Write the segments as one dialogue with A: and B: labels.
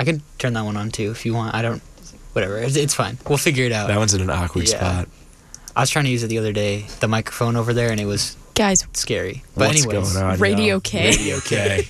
A: I can turn that one on too if you want. I don't. Whatever. It's fine. We'll figure it out.
B: That one's in an awkward spot.
A: I was trying to use it the other day, the microphone over there, and it was
C: guys
A: scary. But
B: What's
A: anyways,
B: going on,
C: Radio
B: y'all?
C: K.
B: Radio K.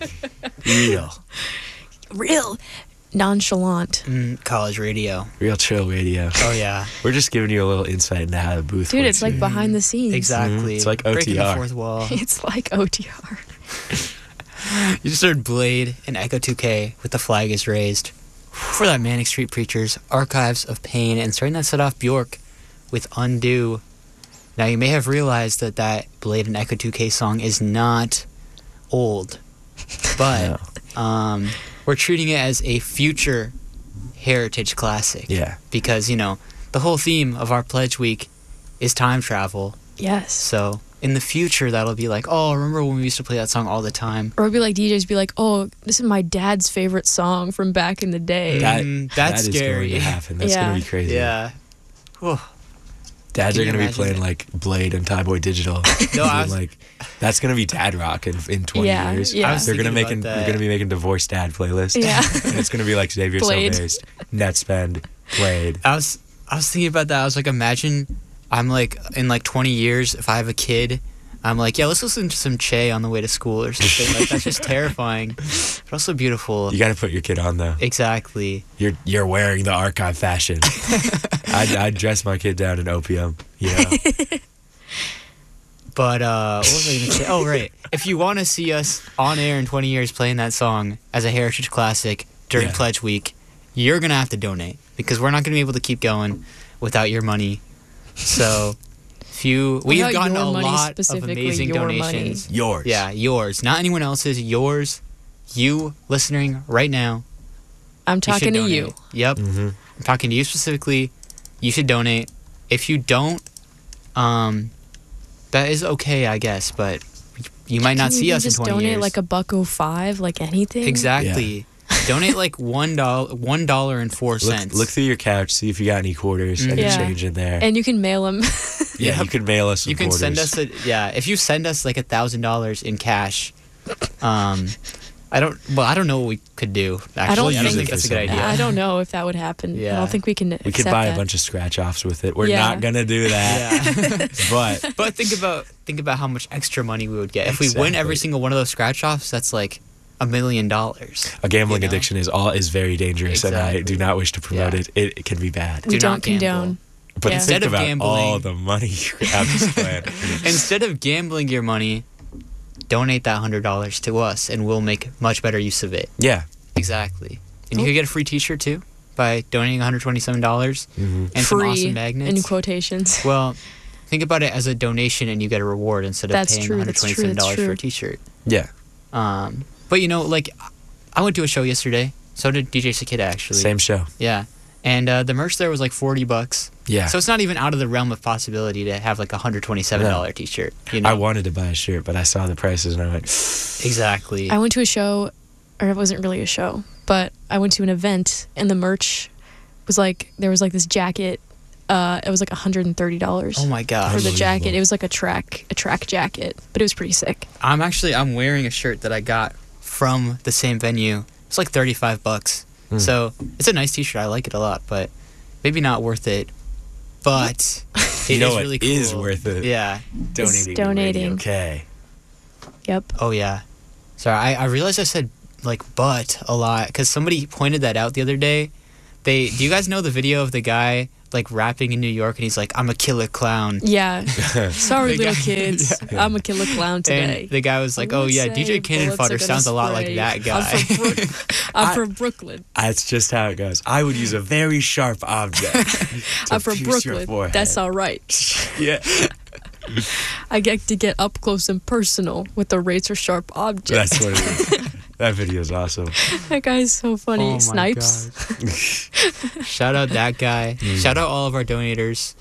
C: real nonchalant.
A: college radio.
B: Real chill radio.
A: Oh yeah,
B: We're just giving you a little insight into how the booth
C: Dude,
B: works
C: it's like
B: here.
C: behind the scenes.
A: exactly.
B: It's like
A: Breaking the
B: OTR.
A: fourth wall.
C: It's like OTR.
A: You just heard Blade and Echo 2K with The Flag is Raised. For that, Manic Street Preachers, Archives of Pain, and starting that set off Bjork with Undo. Now, you may have realized that Blade and Echo 2K song is not old, but we're treating it as a future heritage classic.
B: Yeah.
A: Because, the whole theme of our Pledge Week is time travel.
C: Yes.
A: So, in the future, that'll be like, oh, remember when we used to play that song all the time?
C: Or it'd be like DJs be like, oh, this is my dad's favorite song from back in the day.
A: That's
B: that is
A: scary.
B: going to happen. That's
C: Yeah.
B: going to be crazy.
A: Yeah. Whew.
B: Dads
A: Can
B: are
A: you
B: going to be
A: imagine
B: playing
A: it?
B: like Blade and Tie Boy Digital.
A: No, I was-
B: like that's going to be dad rock in 20
C: Yeah,
B: years.
C: yeah. I was
B: They're going to
A: thinking
B: make
A: about
B: we're
A: that.
B: going to be making divorced dad playlist.
C: Yeah.
B: And it's going to be like Xavier
C: Blade.
B: based, net spend, Blade.
A: I was thinking about that. I was like, imagine I'm like in like 20 years, if I have a kid, I'm like, yeah, let's listen to some Che on the way to school or something. Like that's just terrifying, but also beautiful.
B: You got to put your kid on though.
A: Exactly.
B: You're wearing the archive fashion. I'd dress my kid down in opium.
A: But what was I gonna say? Oh right, if you want to see us on air in 20 years playing that song as a heritage classic during
B: Yeah.
A: Pledge Week, you're gonna have to donate because we're not gonna be able to keep going without your money. So. We've
C: Without
A: gotten
C: your
A: a
C: money,
A: lot of
C: specifically
A: amazing
C: your
A: donations.
C: money.
B: Yours.
A: Yeah, yours. Not anyone else's. Yours. You listening right now.
C: I'm
A: You should
C: talking to
A: donate.
C: you.
A: Yep.
B: Mm-hmm.
A: I'm talking to you specifically. You should donate. If you don't, that is okay, I guess. But you might not
C: Can
A: see
C: you
A: us in
C: just
A: 20
C: donate
A: years.
C: like $1.05, like anything?
A: Exactly. Donate like $1.04.
B: Look through your couch, see if you got any quarters, any
C: Yeah.
B: change in there.
C: And you can mail them.
B: Yeah, you can mail us some
A: You can send
B: quarters.
A: us if you send us like $1,000 in cash, I don't know what we could do. Actually, I don't think that's a good
B: something.
A: idea.
C: I don't know if that would happen. I
A: Yeah.
C: don't think we can
B: We
C: accept
B: could buy
C: that.
B: a bunch of scratch offs with it. We're
C: Yeah.
B: not gonna do that.
A: Yeah.
B: But
A: But think about how much extra money we would get if we win
B: Exactly.
A: every single one of those scratch offs. That's like $1 million.
B: a gambling
A: You know?
B: addiction is very dangerous, and I
A: Exactly.
B: do not wish to promote
A: Yeah.
B: it. It can be bad.
C: We
A: Do
C: don't
A: not gamble.
C: condone.
B: But
C: Yeah.
B: think
A: Instead of
B: about all
A: gambling-
B: the money you have to spend.
A: Instead of gambling your money, donate that $100 to us, and we'll make much better use of it.
B: Yeah.
A: Exactly. And you could get a free T-shirt too by donating $127
B: Mm-hmm.
A: and some
C: Free
A: awesome magnets.
C: in quotations.
A: Well, think about it as a donation, and you get a reward instead of
C: That's
A: paying
C: true, that's true,
A: $127
C: that's
A: for
C: true.
A: a T-shirt.
B: Yeah.
A: But like I went to a show yesterday. So did DJ Sakita actually.
B: Same show.
A: Yeah. And the merch there was like $40.
B: Yeah.
A: So it's not even out of the realm of possibility to have like a $127 T-shirt. You know?
B: I wanted to buy a shirt, but I saw the prices and I went,
A: Exactly.
C: I went to a show, or it wasn't really a show, but I went to an event, and the merch was like, there was like this jacket. It was like $130
A: Oh my
C: for
A: gosh.
C: the jacket.
B: Unbelievable.
C: It was like a track jacket, but it was pretty sick.
A: I'm wearing a shirt that I got from the same venue. It's like $35. So it's a nice T-shirt. I like it a lot, but maybe not worth it. But
B: you
A: it
B: know
A: is
B: what
A: really cool.
B: is worth it?
A: Yeah.
B: Donating.
C: donating.
B: Okay.
C: Yep.
A: Oh yeah. Sorry, I realized I said like "but" a lot because somebody pointed that out the other day. Do you guys know the video of the guy like rapping in New York and he's like, "I'm a killer clown."
C: Yeah. Sorry,
A: The
C: little
A: guy-
C: kids. I'm a killer clown today.
A: And the guy was like, "Oh yeah, DJ Cannon Fodder sounds a lot like that guy."
C: I'm from Brooklyn.
B: That's just how it goes. I would use a very sharp object.
C: I'm from
B: pierce your
C: Brooklyn.
B: forehead.
C: That's all right.
B: Yeah.
C: I get to get up close and personal with a razor sharp object.
B: That's what it is. That video is awesome.
C: That guy's so funny.
A: Oh my
C: Snipes.
A: gosh. Shout out that guy. Shout out all of our donators.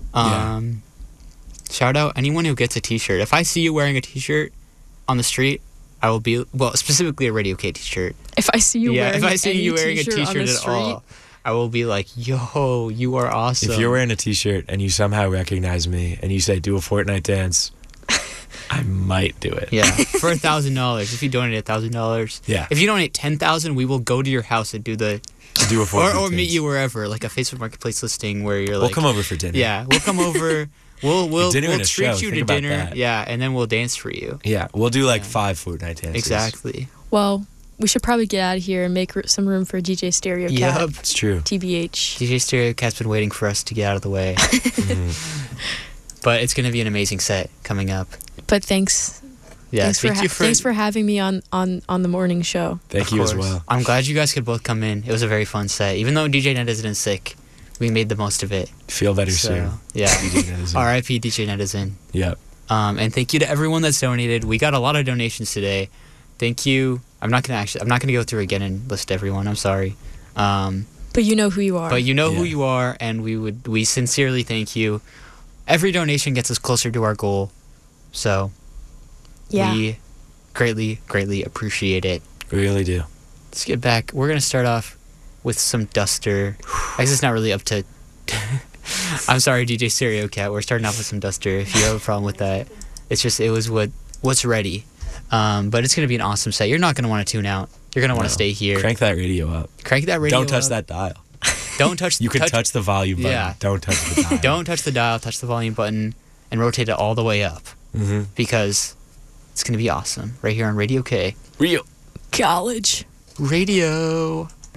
A: Shout out anyone who gets a T-shirt. If I see you wearing a T-shirt on the street, I will be specifically a Radio K T-shirt.
C: If I see you wearing
A: if I see
C: any
A: you wearing a
C: t-shirt on
A: T-shirt
C: the
A: at
C: street,
A: all, I will be like, "Yo, you are awesome."
B: If you're wearing a t-shirt and you somehow recognize me and you say, do a Fortnite dance, I might do it.
A: Yeah, for $1,000. If you donate $1,000.
B: Yeah.
A: If you donate 10,000, we will go to your house and do the
B: To do a full
A: or meet you wherever, like a Facebook Marketplace listing where you're like,
B: We'll come over for dinner.
A: Yeah, we'll come over. We'll
B: Dinner and a
A: treat
B: show,
A: you to
B: think about
A: dinner.
B: that.
A: Yeah, and then we'll dance for you.
B: Yeah, we'll do like
A: Yeah.
B: 5 Fortnite dances.
A: Exactly.
C: Well, we should probably get out of here and make some room for DJ Stereo Cat.
A: Yep.
B: It's true.
C: TBH.
A: DJ Stereo Cat's been waiting for us to get out of the way.
B: Mhm.
A: But it's going to be an amazing set coming up.
C: But thanks.
A: Yeah,
C: Thanks for having me on the morning show.
B: Thank
A: Of
B: you as
A: course.
B: well.
A: I'm glad you guys could both come in. It was a very fun set. Even though DJ Netizen is sick, we made the most of it.
B: Feel better
A: So,
B: soon.
A: yeah.
B: DJ Netizen.
A: R.I.P. DJ Netizen.
B: Yep.
A: And thank you to everyone that's donated. We got a lot of donations today. Thank you. I'm not gonna go through again and list everyone. I'm sorry.
C: But you know who you are.
A: But you know who
B: Yeah.
A: you are, and we sincerely thank you. Every donation gets us closer to our goal, so
C: yeah.
A: we greatly, greatly appreciate it.
B: We really do.
A: Let's get back. We're gonna start off with some Duster. I guess it's not really up to. I'm sorry, DJ Stereo Cat. We're starting off with some Duster. If you have a problem with that, it's just it was what's ready. But it's gonna be an awesome set. You're not gonna want to tune out. You're gonna want to
B: No.
A: stay here.
B: Crank that radio up.
A: Crank that radio.
B: Don't touch
A: up.
B: that dial.
A: Don't touch.
B: You can touch the volume button.
A: Yeah.
B: Don't touch the dial.
A: Don't touch the dial. Touch the volume button and rotate it all the way up
B: Mm-hmm.
A: because it's gonna be awesome right here on Radio K.
B: Real.
C: College.
A: Radio.